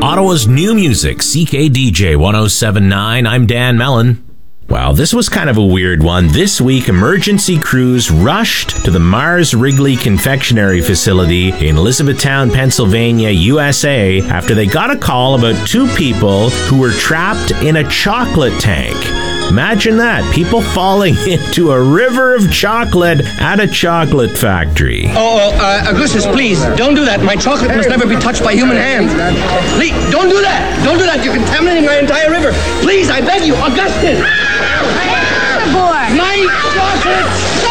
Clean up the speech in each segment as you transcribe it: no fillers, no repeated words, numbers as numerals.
Ottawa's new music, CKDJ 1079. I'm Dan Mellon. Well, this was kind of a weird one. This week, emergency crews rushed to the Mars Wrigley Confectionery Facility in Elizabethtown, Pennsylvania, USA, after they got a call about two people who were trapped in a chocolate tank. Imagine that, people falling into a river of chocolate at a chocolate factory. Augustus, please, don't do that. My chocolate must never be touched by human hands. Please, don't do that. Don't do that. You're contaminating my entire river. Please, I beg you, Augustus. Boy. My chocolate.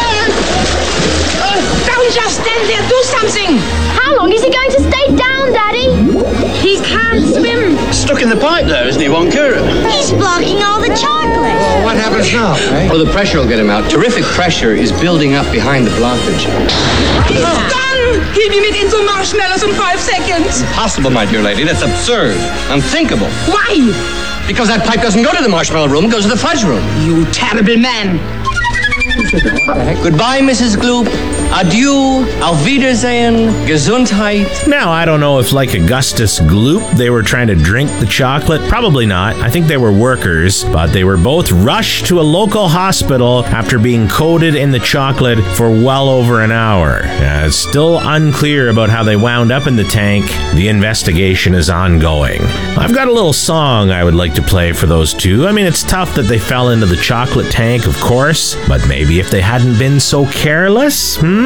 Don't just stand there. Do something. How long is he going to stay down, Daddy? He can't swim. Stuck in the pipe there, isn't he? Won't cure it. He's blocking all the chocolate. Well, what happens now? Well, the pressure will get him out. Terrific pressure is building up behind the blockage. Done! He'll be made into marshmallows in 5 seconds. Impossible, my dear lady. That's absurd. Unthinkable. Why? Because that pipe doesn't go to the marshmallow room, it goes to the fudge room. You terrible man. Goodbye, Mrs. Gloop. Adieu. Auf Wiedersehen. Gesundheit. Now, I don't know if, like Augustus Gloop, they were trying to drink the chocolate. Probably not. I think they were workers, but they were both rushed to a local hospital after being coated in the chocolate for well over an hour. It's still unclear about how they wound up in the tank. The investigation is ongoing. I've got a little song I would like to play for those two. I mean, it's tough that they fell into the chocolate tank, of course, but maybe if they hadn't been so careless,